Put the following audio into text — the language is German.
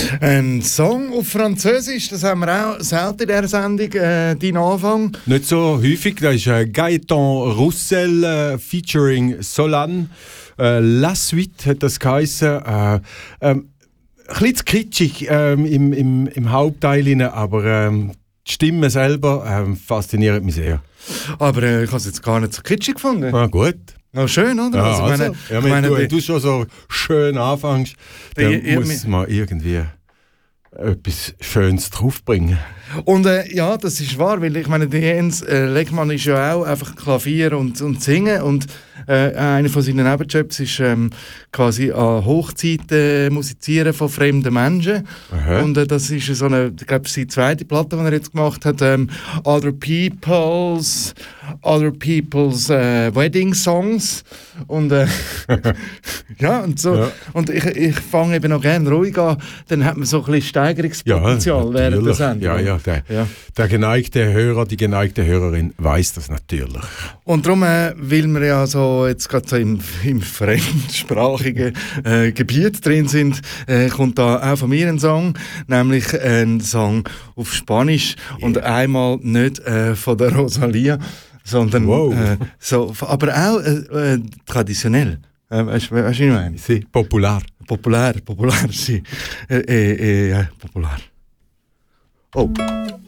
Ein Song auf Französisch, das haben wir auch selten in dieser Sendung, dein Anfang. Nicht so häufig, das ist Gaëtan Roussel featuring Solanne. La Suite hat das geheissen. Ein bisschen zu kitschig im Hauptteil rein, aber die Stimme selber fasziniert mich sehr. Aber ich habe es jetzt gar nicht so kitschig gefunden. Ah, gut. Oh, schön, oder? Ja, also, wenn du schon so schön anfängst, dann muss man irgendwie etwas Schönes draufbringen. Und ja, das ist wahr, weil ich meine, Jens Legmann ist ja auch einfach Klavier und Singen und einer von seinen Nebenjobs ist quasi an Hochzeiten musizieren von fremden Menschen. Aha. Und das ist so eine, ich glaube, seine zweite Platte, die er jetzt gemacht hat, Other People's Wedding Songs und ja, und so. Ja. Und ich fange eben noch gerne ruhig an, dann hat man so ein bisschen Steigerungspotenzial während der Sendung. Ja. Der geneigte Hörer, die geneigte Hörerin weiß das natürlich. Und darum, weil wir ja so jetzt gerade so im fremdsprachigen Gebiet drin sind, kommt da auch von mir ein Song, nämlich ein Song auf Spanisch und einmal nicht von der Rosalía, sondern so, aber auch traditionell. Weißt du, was ich meine? Sí, popular, sí. Popular. Oh.